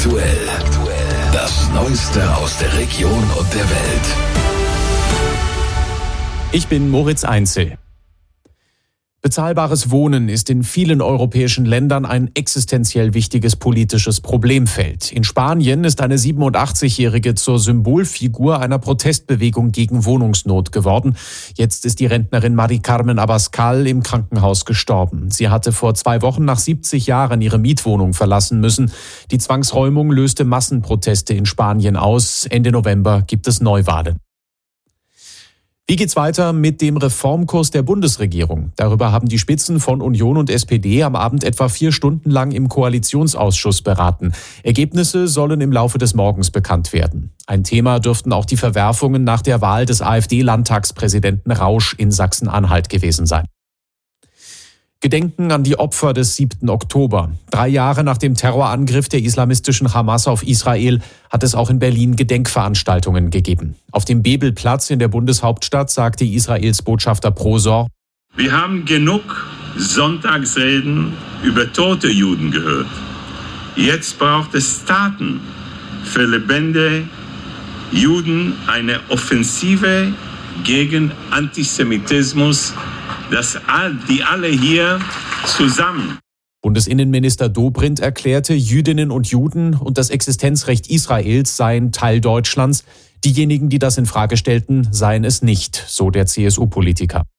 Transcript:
Aktuell. Das Neueste aus der Region und der Welt. Ich bin Moritz Einzel. Bezahlbares Wohnen ist in vielen europäischen Ländern ein existenziell wichtiges politisches Problemfeld. In Spanien ist eine 87-Jährige zur Symbolfigur einer Protestbewegung gegen Wohnungsnot geworden. Jetzt ist die Rentnerin Mari Carmen Abascal im Krankenhaus gestorben. Sie hatte vor 2 Wochen nach 70 Jahren ihre Mietwohnung verlassen müssen. Die Zwangsräumung löste Massenproteste in Spanien aus. Ende November gibt es Neuwahlen. Wie geht's weiter mit dem Reformkurs der Bundesregierung? Darüber haben die Spitzen von Union und SPD am Abend etwa 4 Stunden lang im Koalitionsausschuss beraten. Ergebnisse sollen im Laufe des Morgens bekannt werden. Ein Thema dürften auch die Verwerfungen nach der Wahl des AfD-Landtagspräsidenten Rausch in Sachsen-Anhalt gewesen sein. Gedenken an die Opfer des 7. Oktober. 3 Jahre nach dem Terrorangriff der islamistischen Hamas auf Israel hat es auch in Berlin Gedenkveranstaltungen gegeben. Auf dem Bebelplatz in der Bundeshauptstadt sagte Israels Botschafter Prosor: Wir haben genug Sonntagsreden über tote Juden gehört. Jetzt braucht es Taten für lebendige Juden, eine Offensive gegen Antisemitismus, die alle hier zusammen. Bundesinnenminister Dobrindt erklärte, Jüdinnen und Juden und das Existenzrecht Israels seien Teil Deutschlands. Diejenigen, die das in Frage stellten, seien es nicht, so der CSU-Politiker.